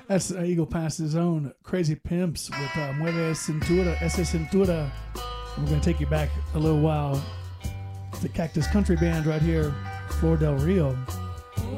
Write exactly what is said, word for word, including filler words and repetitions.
That's uh, Eagle Pass's own Crazy Pimps with uh, Mueve Cintura, Esa Cintura. And we're going to take you back a little while. The Cactus Country Band right here, Flor del Rio.